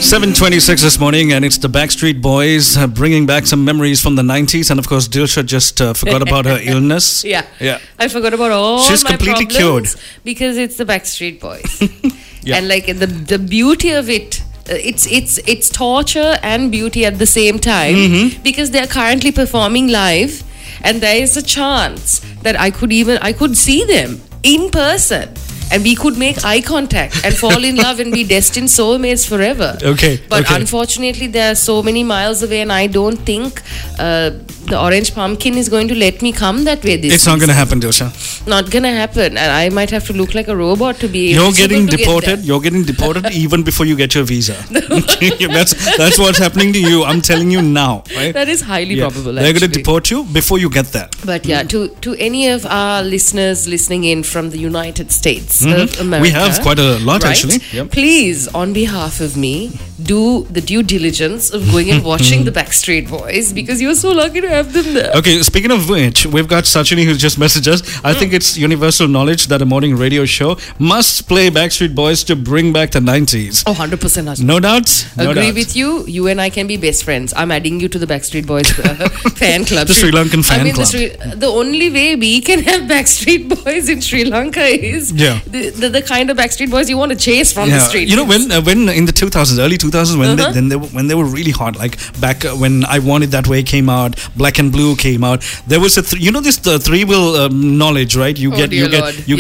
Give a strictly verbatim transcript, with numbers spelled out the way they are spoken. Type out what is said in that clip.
seven twenty-six this morning, and it's the Backstreet Boys uh, bringing back some memories from the nineties. And of course, Dilsha just uh, forgot about her illness. Yeah. Yeah. I forgot about all She's my completely problems cured. because it's the Backstreet Boys. Yeah. And like the the beauty of it, uh, it's it's it's torture and beauty at the same time Mm-hmm. because they are currently performing live, and there is a chance that I could even I could see them in person. And we could make eye contact and fall in love and be destined soulmates forever. Okay, But okay. unfortunately, they are so many miles away, and I don't think uh, the Orange Pumpkin is going to let me come that way this It's not going to happen, Dilsha. Not gonna happen. And I might have to look like a robot to be You're able getting to get deported. there. You're getting deported even before you get your visa. that's that's what's happening to you. I'm telling you now. Right? That is highly Yeah. probable. They're going to actually. deport you before you get there. But yeah, to, to any of our listeners listening in from the United States Mhm. of America, We have quite a lot, right? actually. Yep. Please, on behalf of me, do the due diligence of going and watching the Backstreet Boys because you're so lucky to have them there. Okay, speaking of which, we've got Sachini who's just messaged us. I think it's universal knowledge that a morning radio show must play Backstreet Boys to bring back the nineties. Oh, one hundred percent husband. No doubts? No Agree doubts. with you. You and I can be best friends. I'm adding you to the Backstreet Boys uh, fan club. The Sri Lankan fan I mean, club. The, Sri, the only way we can have Backstreet Boys in Sri Lanka is Yeah. the, the, the kind of Backstreet Boys you want to chase from the Yeah, street. you know when uh, when in the two thousands, early two thousands, when Uh-huh. they, then they were, when they were really hot, like back uh, when I Want It That Way came out, Black and Blue came out. There was a th- you know this the three will um, knowledge, right? You Oh, get dear you get Lord. you